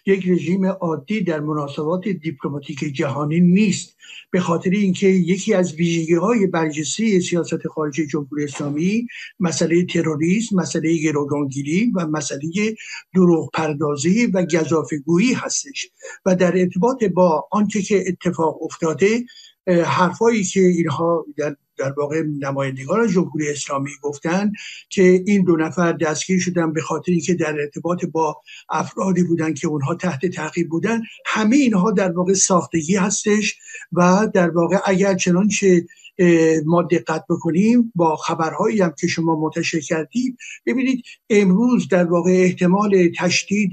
یک رژیم عادی در مناسبات دیپلماتیک جهانی نیست، به خاطر اینکه یکی از ویژگی‌های برجسته سیاست خارجی جمهوری اسلامی مسئله تروریسم، مسئله گروگانگیری و مسئله دروغ پردازی و گزافه‌گویی هستش و در ارتباط با آنچه که اتفاق افتاده، حرفایی که اینها در واقع نمایندگان جمهوری اسلامی گفتن که این 2 نفر دستگیر شدن به خاطر اینکه در ارتباط با افرادی بودن که اونها تحت تعقیب بودن، همه اینها در واقع ساختگی هستش و در واقع اگر چنانچه ما دقت بکنیم با خبرهایی هم که شما منتشر کردید، ببینید امروز در واقع احتمال تشدید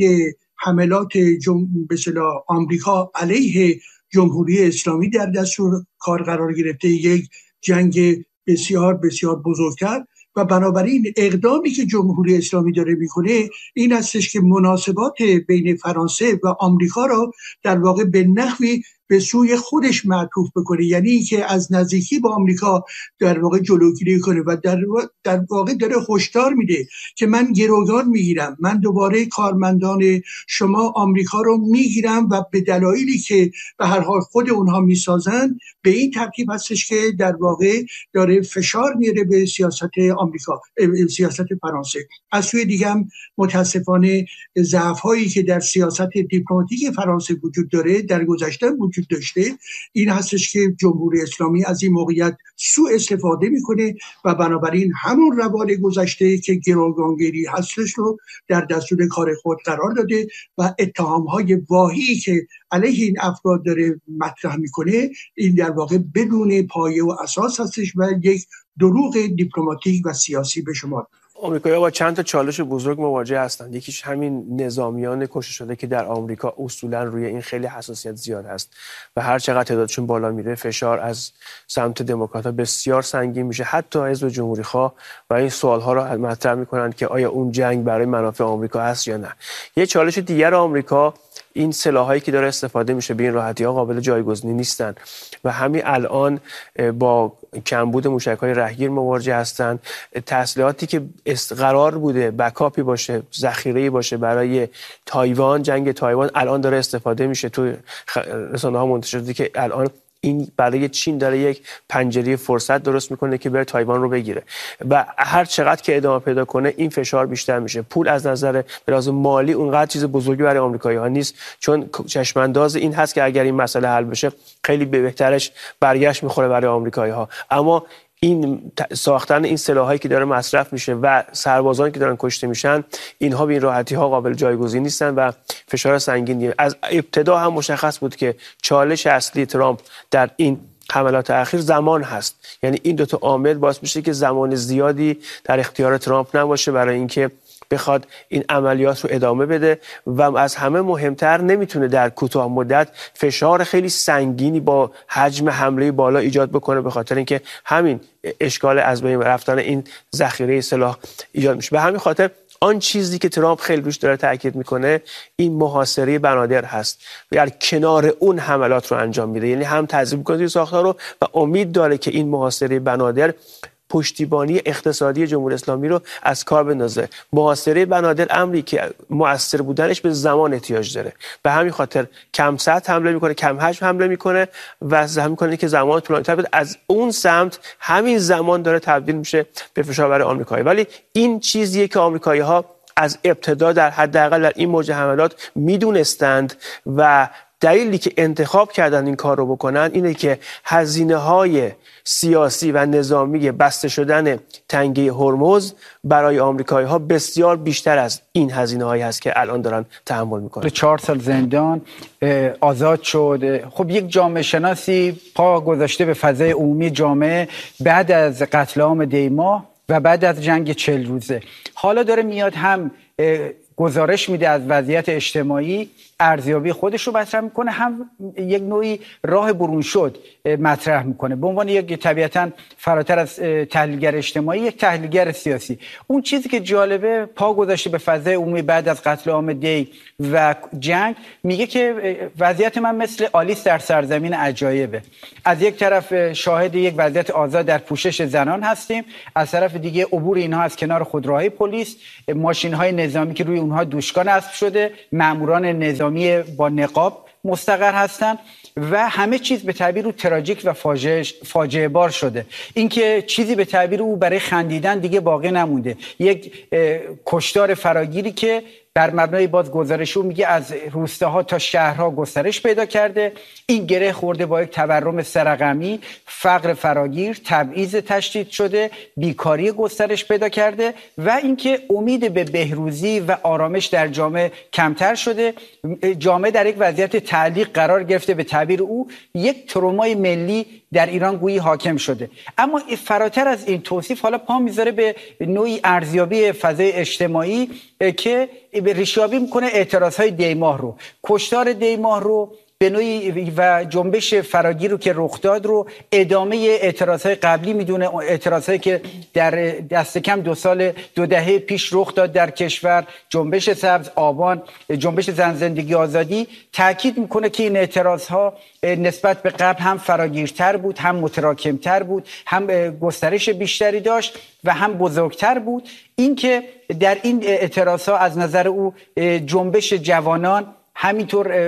حملات به اصطلاح آمریکا علیه جمهوری اسلامی در دستور کار قرار گرفته، یک جنگ بسیار بسیار بزرگتر و بنابراین اقدامی که جمهوری اسلامی داره میکنه این هستش که مناسبات بین فرانسه و آمریکا را در واقع به نحوی به سوی خودش معطوف بکنه، یعنی اینکه از نزدیکی با آمریکا در واقع جلوگیری کنه و در واقع داره هشدار میده که من گروگان میگیرم، من دوباره کارمندان شما آمریکا رو میگیرم و به دلایلی که به هر حال خود اونها میسازن به این ترتیب هستش که در واقع داره فشار میاره به سیاست آمریکا، سیاست فرانسه. از سوی دیگه هم متاسفانه ضعف‌هایی که در سیاست دیپلماتیک فرانسه وجود داره در گذشته وجود داشته، این هستش که جمهوری اسلامی از این موقعیت سوء استفاده میکنه و بنابراین همون روال گذشته که گروگانگیری هستش رو در دستور کار خود قرار داده و اتهام‌های واهی که علیه این افراد داره مطرح میکنه این در واقع بدون پایه و اساس هستش و یک دروغ دیپلماتیک و سیاسی به شما. آمریکایی‌ها با چند تا چالش بزرگ مواجه هستند. یکیش همین نظامیان کشته شده که در آمریکا اصولا روی این خیلی حساسیت زیاد هست و هر چقدر تعدادشون بالا میره فشار از سمت دموکرات‌ها بسیار سنگین میشه، حتی حزب جمهوری‌خواه، و این سوال‌ها رو مطرح میکنن که آیا اون جنگ برای منافع آمریکا هست یا نه. یه چالش دیگر آمریکا این سلاحایی که داره استفاده میشه به این راحتی‌ها قابل جایگزینی نیستن و همین الان با کمبود موشک‌های رهگیر مواجه هستند. تسلیحاتی که قرار بوده بکاپی باشه، ذخیره‌ای باشه برای تایوان، جنگ تایوان، الان داره استفاده میشه. تو رسانه‌ها منتشر شده که الان این برای چین داره یک پنجره فرصت درست میکنه که بره تایوان رو بگیره و هر چقدر که ادامه پیدا کنه این فشار بیشتر میشه. پول از نظر به لحاظ مالی اونقدر چیز بزرگی برای آمریکایی‌ها نیست، چون چشمانداز این هست که اگر این مسئله حل بشه خیلی به بهترش برگشت میخوره برای آمریکایی‌ها. اما این ساختن این سلاحایی که داره مصرف میشه و سربازانی که دارن کشته میشن، اینها به این راحتی ها قابل جایگزین نیستن و فشار سنگینیه. از ابتدا هم مشخص بود که چالش اصلی ترامپ در این حملات اخیر زمان هست، یعنی این 2 تا عامل باعث میشه که زمان زیادی در اختیار ترامپ نباشه برای اینکه بخواد این عملیات رو ادامه بده و از همه مهمتر نمیتونه در کوتاه مدت فشار خیلی سنگینی با حجم حمله بالا ایجاد بکنه، به خاطر اینکه همین اشکال از بین رفتن این ذخیره سلاح ایجاد میشه. به همین خاطر آن چیزی که ترامپ خیلی روش داره تاکید میکنه این محاصره بنادر هست و در کنار اون حملات رو انجام میده، یعنی هم تضعیف میکنه توی ساختار رو و امید داره که این محاصره بنادر پشتیبانی اقتصادی جمهوری اسلامی رو از کار بندازه. محاصره بنادر امری که مؤثر بودنش به زمان احتیاج داره، به همین خاطر کم سطح حمله میکنه، کم حجم حمله میکنه و زحمت میکنه که زمان طولانی‌تر بده. از اون سمت همین زمان داره تبدیل میشه به فشار برای آمریکایی. ولی این چیزیه که آمریکایی‌ها از ابتدا در حداقل در این موج حملات میدونستند و دلیلی که انتخاب کردن این کار رو بکنن اینه که هزینه‌های سیاسی و نظامی بسته شدن تنگه هرمز برای آمریکایی‌ها بسیار بیشتر از این هزینه‌هایی هست که الان دارن تحمل میکنن. 4 سال زندان، آزاد شد. خب یک جامعه شناسی پا گذاشته به فضای عمومی جامعه بعد از قتل عام دیما و بعد از جنگ 40 روزه. حالا داره میاد هم گزارش میده از وضعیت اجتماعی، ارزیابی خودش رو مطرح میکنه، هم یک نوعی راه برون شد مطرح میکنه به عنوان یک طبیعتاً فراتر از تحلیلگر اجتماعی یک تحلیلگر سیاسی. اون چیزی که جالبه پا گذاشته به فضای عمومی بعد از قتل عام دی و جنگ، میگه که وضعیت من مثل آلیس در سرزمین عجایبه. از یک طرف شاهد یک وضعیت آزاد در پوشش زنان هستیم، از طرف دیگه عبور اینها از کنار خودروهای پلیس، ماشین‌های نظامی که روی اونها دوشکان اسب شده، ماموران نظامی با نقاب مستقر هستند و همه چیز به تعبیر او تراژیک و فاجعه بار شده. اینکه چیزی به تعبیر او برای خندیدن دیگه باقی نمونده. یک کشتار فراگیری که بر مبنای باز گزارش او میگه از روستاها تا شهرها گسترش پیدا کرده. این گره خورده با یک تورم سه‌رقمی، فقر فراگیر، تبعیض تشدید شده، بیکاری گسترش پیدا کرده و اینکه امید به بهروزی و آرامش در جامعه کمتر شده. جامعه در یک وضعیت تعلیق قرار گرفته، به تعبیر او یک ترومای ملی در ایران گویی حاکم شده. اما فراتر از این توصیف حالا پا میذاره به نوعی ارزیابی فضای اجتماعی که ریشیابی میکنه اعتراضهای دیماه رو، کشتار دیماه رو به نوعی و جنبش فراگیر رو که رخ داد رو ادامه اعتراضهای قبلی میدونه، اعتراضهایی که در دست کم دو دهه پیش رخ داد در کشور، جنبش سبز، آبان، جنبش زن زندگی آزادی. تاکید میکنه که این اعتراضها نسبت به قبل هم فراگیرتر بود، هم متراکمتر بود، هم گسترش بیشتری داشت و هم بزرگتر بود. اینکه در این اعتراضها از نظر او جنبش جوانان، همینطور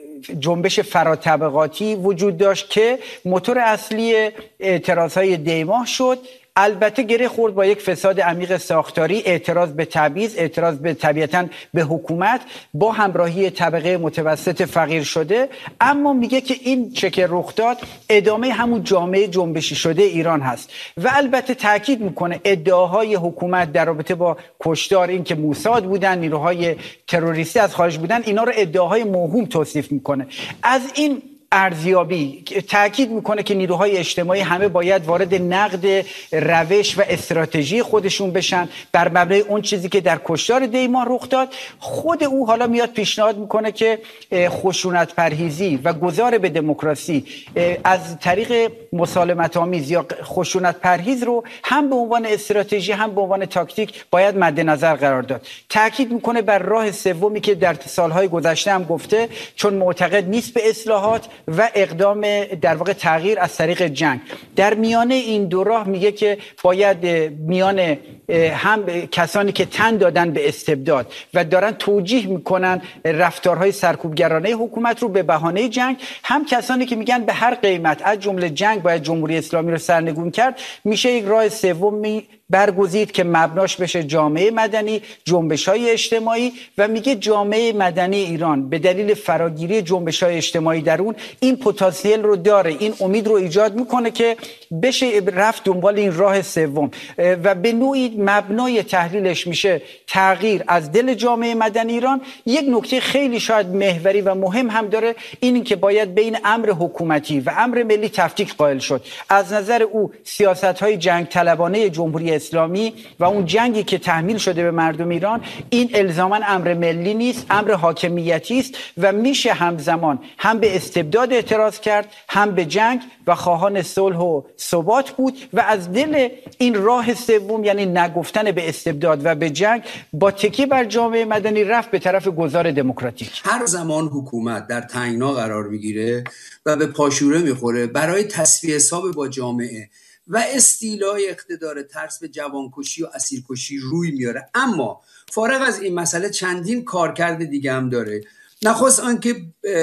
جنبش فراطبقاتی وجود داشت که موتور اصلی اعتراضهای دیماه شد. البته گره خورد با یک فساد عمیق ساختاری، اعتراض به تبعیض، اعتراض به طبیعتاً به حکومت با همراهی طبقه متوسط فقیر شده. اما میگه که این چه که رخ داد ادامه همون جامعه جنبشی شده ایران هست و البته تاکید میکنه ادعاهای حکومت در رابطه با کشتار، این که موساد بودن، نیروهای تروریستی از خارج بودن، اینا رو ادعاهای موهوم توصیف میکنه. از این ارزیابی تاکید میکنه که نیروهای اجتماعی همه باید وارد نقد روش و استراتژی خودشون بشن بر مبنای اون چیزی که در کشتار دیماه رخ داد. خود او حالا میاد پیشنهاد میکنه که خشونت پرهیزی و گذار به دموکراسی از طریق مسالمت آمیز یا خشونت پرهیز رو هم به عنوان استراتژی هم به عنوان تاکتیک باید مد نظر قرار داد. تاکید میکنه بر راه سومی که در سالهای گذشته هم گفته، چون معتقد نیست به اصلاحات و اقدام در واقع تغییر از طریق جنگ. در میانه این دو راه میگه که باید میان هم کسانی که تن دادن به استبداد و دارن توجیه میکنن رفتارهای سرکوبگرانه حکومت رو به بهانه جنگ، هم کسانی که میگن به هر قیمت از جمله جنگ باید جمهوری اسلامی رو سرنگون کرد. میشه یک راه سومی برگزید که مبناش بشه جامعه مدنی، جنبش‌های اجتماعی و میگه جامعه مدنی ایران به دلیل فراگیری جنبش‌های اجتماعی در اون این پتانسیل رو داره، این امید رو ایجاد میکنه که بشه رفت دنبال این راه سوم و به نوعی مبنای تحلیلش میشه تغییر از دل جامعه مدنی ایران. یک نکته خیلی شاید محوری و مهم هم داره، این که باید بین امر حکومتی و امر ملی تفکیک قائل شد. از نظر او سیاست‌های جنگ طلبانه جمهوری اسلامی و اون جنگی که تحمیل شده به مردم ایران، این الزاماً امر ملی نیست، امر حاکمیتی است و میشه همزمان هم به استبداد اعتراض کرد، هم به جنگ و خواهان صلح و ثبات بود و از دل این راه سوم، یعنی نگفتن به استبداد و به جنگ، با تکیه بر جامعه مدنی رفت به طرف گذار دموکراتیک. هر زمان حکومت در تنگنا قرار میگیره و به پاشوره میخوره برای تسویه حساب با جامعه و استیلای اقتدار ترس به جوانکشی و اسیرکشی روی میاره. اما فارغ از این مسئله چندین کارکرد دیگه هم داره. نخست آنکه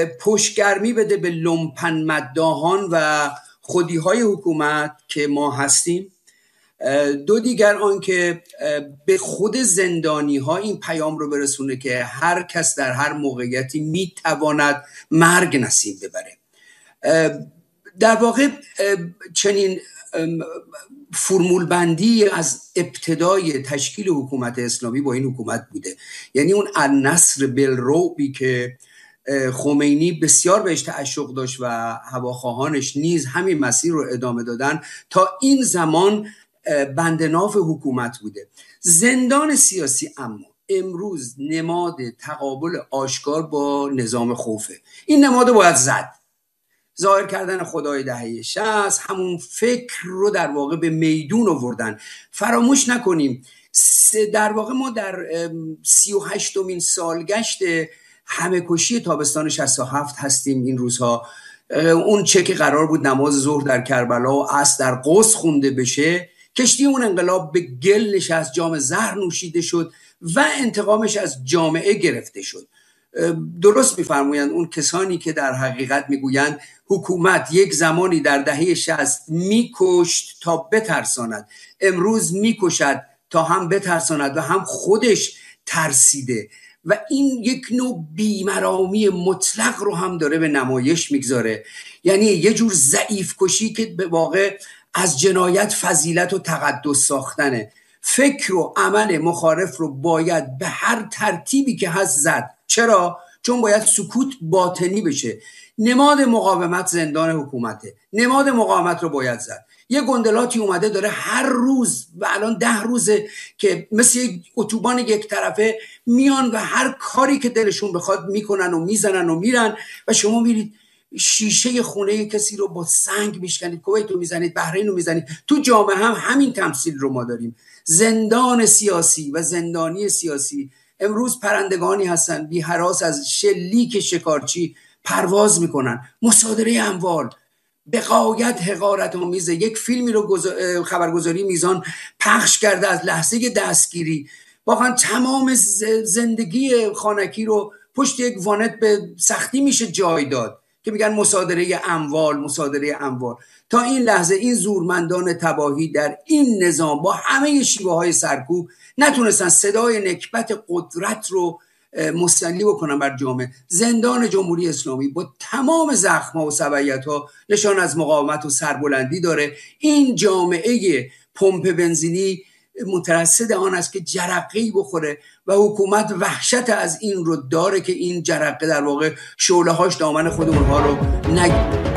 پشتگرمی بده به لومپن مداحان و خودیهای حکومت که ما هستیم. دو دیگر آنکه به خود زندانی ها این پیام رو برسونه که هر کس در هر موقعیتی میتواند مرگ نصیب ببره. در واقع چنین فرمول بندی از ابتدای تشکیل حکومت اسلامی با این حکومت بوده، یعنی اون النصر بالرعبی که خمینی بسیار بهش تعشق داشت و هواخواهانش نیز همین مسیر رو ادامه دادن، تا این زمان بندناف حکومت بوده. زندان سیاسی اما امروز نماد تقابل آشکار با نظام خوفه. این نماد باید زد. ظاهر کردن خدای دهه 60، همون فکر رو در واقع به میدون آوردن. فراموش نکنیم در واقع ما در 38مین سالگشت همه کشی تابستان 67 هستیم این روزها. اون چه که قرار بود نماز ظهر در کربلا و عصر در قدس خونده بشه، کشتی اون انقلاب به گل نشست، جام زهر نوشیده شد و انتقامش از جامعه گرفته شد. درست میفرمایند اون کسانی که در حقیقت میگویند حکومت یک زمانی در دهه 60 میکشت تا بترساند، امروز میکشد تا هم بترساند و هم خودش ترسیده و این یک نوع بیمرامی مطلق رو هم داره به نمایش میگذاره. یعنی یه جور ضعیف کشی که به واقع از جنایت فضیلت و تقدس ساختنه. فکر و عمل مخالف رو باید به هر ترتیبی که هست زد. چرا؟ چون باید سکوت باطنی بشه. نماد مقاومت زندان حکومته، نماد مقاومت رو باید زد. یه گندلاتی اومده داره هر روز و الان 10 روزه که مثل یک اتوبان یک طرفه میان و هر کاری که دلشون بخواد میکنن و میزنن و میرن و شما میرید شیشه خونه کسی رو با سنگ میشکنید، کویت رو میزنید، بحرین رو میزنید. تو جامعه هم همین تمثیل رو ما داریم. زندان سیاسی و زندانی سیاسی امروز پرندگانی هستن بی هراس از شلیک شکارچی پرواز میکنن. مصادره اموال به غایت حقارت آمیزه. یک فیلمی رو خبرگزاری میزان پخش کرده از لحظه دستگیری، واقعا تمام زندگی خانکی رو پشت یک وانت به سختی میشه جای داد که میگن مصادره اموال. تا این لحظه این زورمندان تباهی در این نظام با همه شیوه های سرکوب نتونستن صدای نکبت قدرت رو مستعلی بکنن بر جامعه. زندان جمهوری اسلامی با تمام زخم‌ها و سبعیت‌ها نشان از مقاومت و سربلندی داره. این جامعه پمپ بنزینی مترصد آن است که جرقه‌ای بخوره و حکومت وحشت از این رو داره که این جرقه در واقع شعله‌هاش دامن خود اونها رو نگیره.